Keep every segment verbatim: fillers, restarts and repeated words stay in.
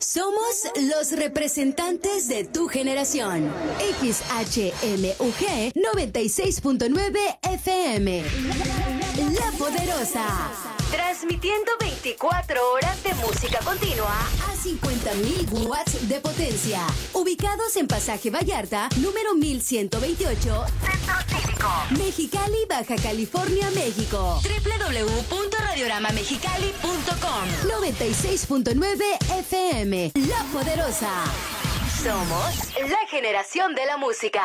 Somos los representantes de tu generación. X H M U G noventa y seis punto nueve F M. La Poderosa. Transmitiendo veinticuatro horas de música continua a cincuenta mil watts de potencia. Ubicados en Pasaje Vallarta, número mil ciento veintiocho, Centro Cívico, Mexicali, Baja California, México. doble u doble u doble u punto radiorama mexicali punto com. noventa y seis punto nueve F M. La Poderosa. Somos la generación de la música.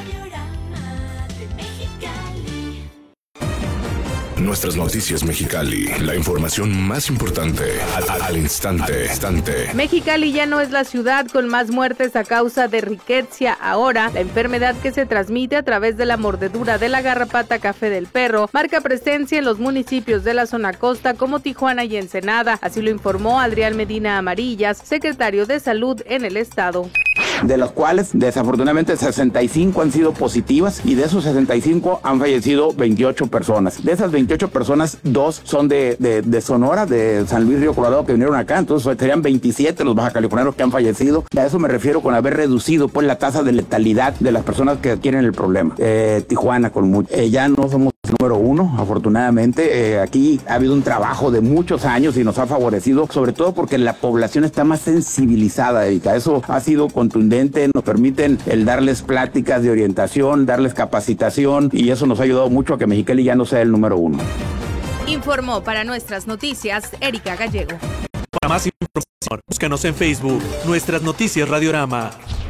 Nuestras noticias Mexicali, la información más importante al, al instante, instante. Mexicali ya no es la ciudad con más muertes a causa de riqueza. Ahora, la enfermedad que se transmite a través de la mordedura de la garrapata café del perro marca presencia en los municipios de la zona costa como Tijuana y Ensenada. Así lo informó Adrián Medina Amarillas, secretario de Salud en el estado. De los cuales desafortunadamente sesenta y cinco han sido positivas y de esos sesenta y cinco han fallecido veintiocho personas. De esas veintiocho personas, dos son de, de, de Sonora, de San Luis Río Colorado, que vinieron acá, entonces serían veintisiete los baja californianos que han fallecido. A eso me refiero con haber reducido pues la tasa de letalidad de las personas que adquieren el problema. Eh, Tijuana con mucho. Eh, ya no somos el número uno, afortunadamente. Eh, aquí ha habido un trabajo de muchos años y nos ha favorecido, sobre todo porque la población está más sensibilizada, Erika. Eso ha sido contundente, nos permiten el darles pláticas de orientación, darles capacitación y eso nos ha ayudado mucho a que Mexicali ya no sea el número uno. Informó para nuestras noticias Erika Gallego. Para más información, búscanos en Facebook, Nuestras Noticias Radiorama.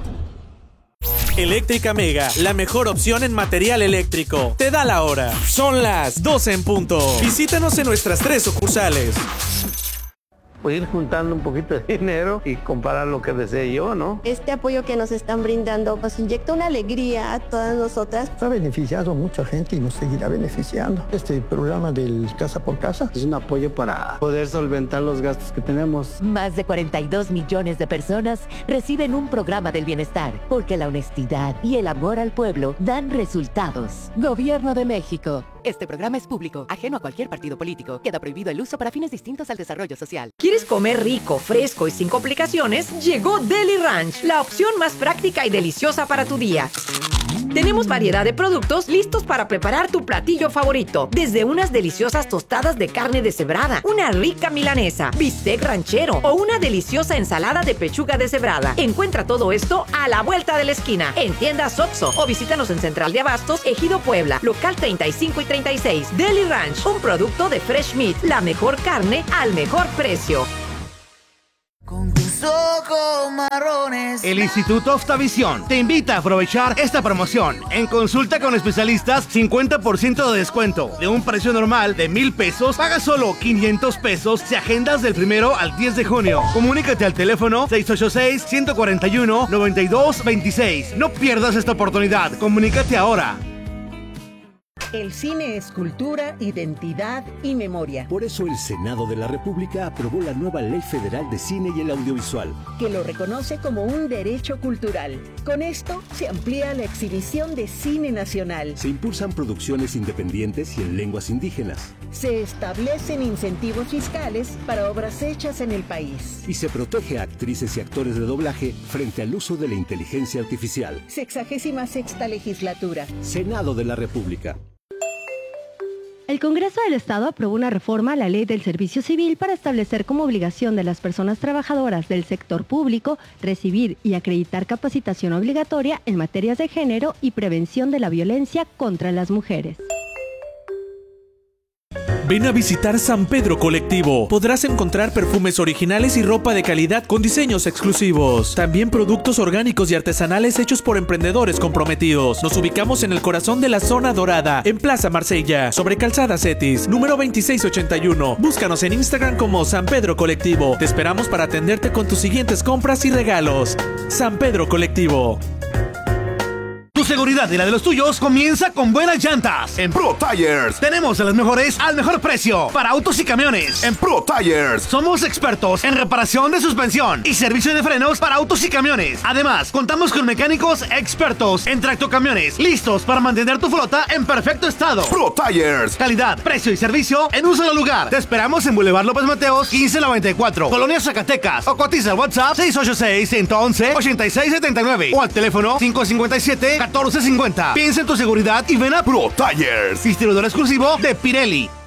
Eléctrica Mega, la mejor opción en material eléctrico. Te da la hora. Son las doce en punto. Visítanos en nuestras tres sucursales. Pues ir juntando un poquito de dinero y comprar lo que desee yo, ¿no? Este apoyo que nos están brindando nos inyecta una alegría a todas nosotras. Ha beneficiado a mucha gente y nos seguirá beneficiando. Este programa del Casa por Casa es un apoyo para poder solventar los gastos que tenemos. Más de cuarenta y dos millones de personas reciben un programa del bienestar, porque la honestidad y el amor al pueblo dan resultados. Gobierno de México. Este programa es público, ajeno a cualquier partido político. Queda prohibido el uso para fines distintos al desarrollo social. ¿Quieres comer rico, fresco y sin complicaciones? Llegó Deli Ranch, la opción más práctica y deliciosa para tu día. Tenemos variedad de productos listos para preparar tu platillo favorito. Desde unas deliciosas tostadas de carne deshebrada, una rica milanesa, bistec ranchero o una deliciosa ensalada de pechuga deshebrada. Encuentra todo esto a la vuelta de la esquina, en tiendas Oxxo o visítanos en Central de Abastos, Ejido Puebla, local treinta y cinco y treinta y seis. Deli Ranch, un producto de Fresh Meat, la mejor carne al mejor precio. Con tus ojos marrones. El Instituto Oftavisión te invita a aprovechar esta promoción. En consulta con especialistas, cincuenta por ciento de descuento. De un precio normal de mil pesos, paga solo quinientos pesos si agendas del primero al diez de junio. Comunícate al teléfono seis ocho seis, uno cuatro uno, nueve dos dos seis. No pierdas esta oportunidad. Comunícate ahora. El cine es cultura, identidad y memoria. Por eso el Senado de la República aprobó la nueva Ley Federal de Cine y el Audiovisual, que lo reconoce como un derecho cultural. Con esto se amplía la exhibición de cine nacional. Se impulsan producciones independientes y en lenguas indígenas. Se establecen incentivos fiscales para obras hechas en el país. Y se protege a actrices y actores de doblaje frente al uso de la inteligencia artificial. Sexagésima sexta legislatura. Senado de la República. El Congreso del Estado aprobó una reforma a la Ley del Servicio Civil para establecer como obligación de las personas trabajadoras del sector público recibir y acreditar capacitación obligatoria en materias de género y prevención de la violencia contra las mujeres. Ven a visitar San Pedro Colectivo. Podrás encontrar perfumes originales y ropa de calidad con diseños exclusivos. También productos orgánicos y artesanales hechos por emprendedores comprometidos. Nos ubicamos en el corazón de la zona dorada, en Plaza Marsella, sobre Calzada Cetis, número veintiséis ochenta y uno. Búscanos en Instagram como San Pedro Colectivo. Te esperamos para atenderte con tus siguientes compras y regalos. San Pedro Colectivo. Tu seguridad y la de los tuyos comienza con buenas llantas. En Pro Tires tenemos a las mejores al mejor precio para autos y camiones. En Pro Tires somos expertos en reparación de suspensión y servicio de frenos para autos y camiones. Además, contamos con mecánicos expertos en tractocamiones, listos para mantener tu flota en perfecto estado. Pro Tires, calidad, precio y servicio en un solo lugar. Te esperamos en Boulevard López Mateos quince noventa y cuatro, Colonia Zacatecas, o cotiza al WhatsApp seis ocho seis, uno uno uno, ocho seis siete nueve o al teléfono cinco cinco siete, uno cuatro cinco cero. Piensa en tu seguridad y ven a Pro Tires, distribuidor exclusivo de Pirelli.